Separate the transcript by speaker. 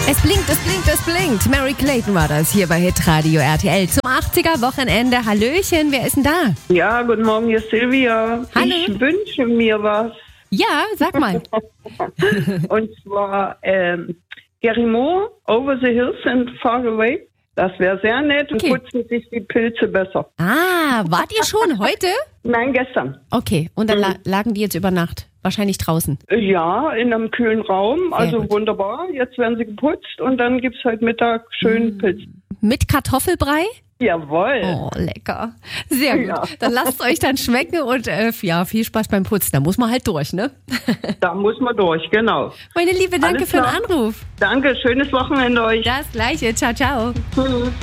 Speaker 1: Es blinkt, es blinkt, es blinkt. Mary Clayton war das hier bei Hitradio RTL zum 80er-Wochenende. Hallöchen, wer ist denn da?
Speaker 2: Ja, guten Morgen, hier ist Silvia.
Speaker 1: Hallo.
Speaker 2: Ich wünsche mir was.
Speaker 1: Ja, sag mal.
Speaker 2: Und zwar Gary Moore, Over the Hills and Far Away. Das wäre sehr nett und
Speaker 1: Okay.
Speaker 2: putzen sich die Pilze besser.
Speaker 1: Ah, wart ihr schon heute?
Speaker 2: Nein, gestern.
Speaker 1: Okay, und dann lagen die jetzt über Nacht? Wahrscheinlich draußen.
Speaker 2: Ja, in einem kühlen Raum. Also
Speaker 1: gut.
Speaker 2: wunderbar. Jetzt werden sie geputzt und dann gibt's heute Mittag schön Pilz.
Speaker 1: Mit Kartoffelbrei?
Speaker 2: Jawohl.
Speaker 1: Oh, lecker. Sehr gut.
Speaker 2: Ja.
Speaker 1: Dann lasst es euch dann schmecken und ja, viel Spaß beim Putzen. Da muss man halt durch, ne?
Speaker 2: Da muss man durch, genau.
Speaker 1: Meine Liebe, danke
Speaker 2: Alles
Speaker 1: für den
Speaker 2: klar.
Speaker 1: Anruf.
Speaker 2: Danke, schönes Wochenende euch.
Speaker 1: Das Gleiche. Ciao, ciao.
Speaker 2: Tschüss.